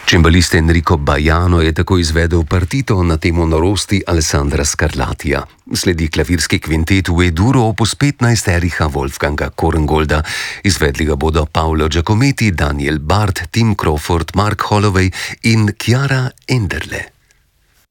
Čembalist Enrico Baiano je tako izvedel partito na temo norosti Alessandra Scarlatija. Sledi klavirski kvintet v E-duru opus 15 Ericha Wolfganga Korngolda. Izvedli ga bodo Paolo Giacometti, Daniel Bart, Tim Crawford, Mark Holloway in Chiara Enderle.